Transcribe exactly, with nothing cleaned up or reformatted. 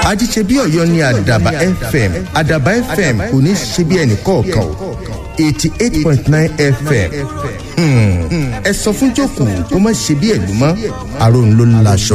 ajíṣebí Ọ̀yọ́ ní Àdàbà F M. Àdàbà F M kò ní ṣe bí ẹnì kọ̀ọ̀kan. eighty-eight point nine F M. ẹ sọ fún jókòó kó má ṣe bí ẹ̀lú mọ́. àròhùn ló ń laṣọ.